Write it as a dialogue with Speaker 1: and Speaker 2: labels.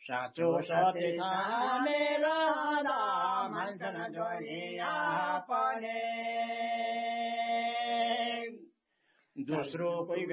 Speaker 1: साँचो सत्य थामे रहँदा मान्छन् दुनिया पनि दोस्रो कोही